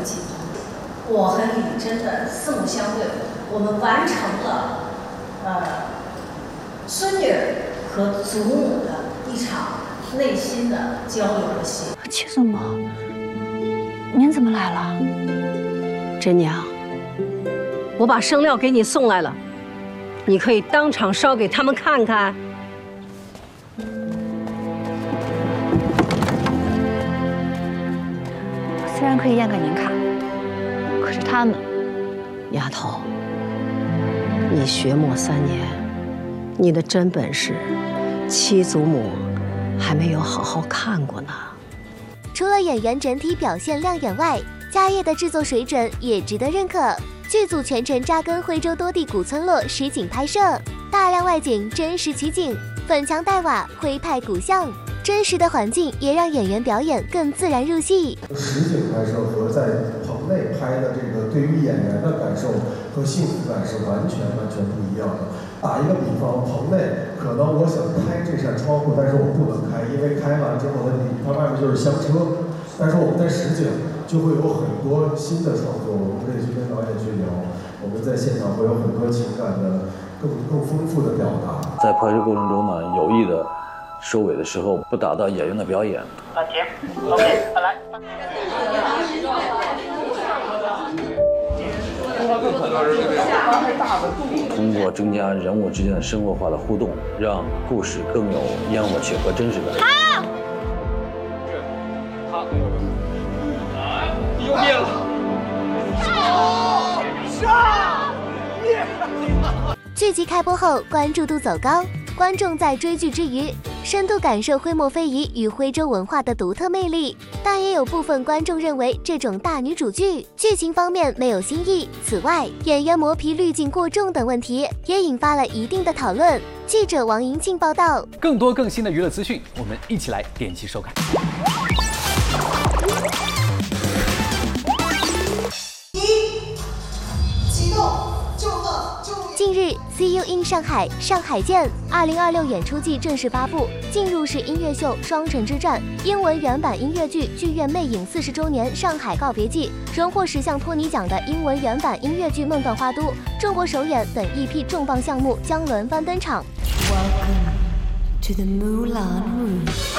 进步。我和李真的四目相对，我们完成了孙女和祖母的一场内心的交流的戏。 七祖母，您怎么来了？ 真娘，我把生料给你送来了，你可以当场烧给他们看看。 虽然可以验给您看，可是他们…… 丫头，你学墨3年，你的真本事，七祖母还没有好好看过呢。 除了演员整体表现亮眼外，家业的制作水准也值得认可。剧组全程扎根徽州多地古村落实景拍摄，大量外景真实取景，粉墙黛瓦，徽派古巷。真实的环境也让演员表演更自然入戏。 实景拍摄和在棚内拍的这个，对于演员的感受和幸福感是完全不一样的。打一个比方，棚内可能我想开这扇窗户，但是我不能开，因为开完之后它外面就是香车。但是我们在实景就会有很多新的创作，我们可以去跟导演去聊，我们在现场会有很多情感的更丰富的表达。 在拍摄过程中呢，有意的收尾的时候不打断演员的表演。 停 ，OK， 来。 通过增加人物之间的生活化的互动，让故事更有烟火气和真实感。 好，又灭了。杀！灭！ 剧集开播后，关注度走高。观众在追剧之余，深度感受徽墨非遗与徽州文化的独特魅力，但也有部分观众认为这种大女主剧剧情方面没有新意。此外，演员磨皮滤镜过重等问题也引发了一定的讨论。记者王银庆报道。 更多更新的娱乐资讯，我们一起来点击收看。 启动！ 近日 ，See You in 上海，上海见2026演出季正式发布，进入式音乐秀《双城之战》英文原版音乐剧《剧院魅影40周年上海告别季》，荣获10项托尼奖的英文原版音乐剧《梦断花都》，中国首演等一批重磅项目将轮番登场。Welcome to the Moulin Rouge.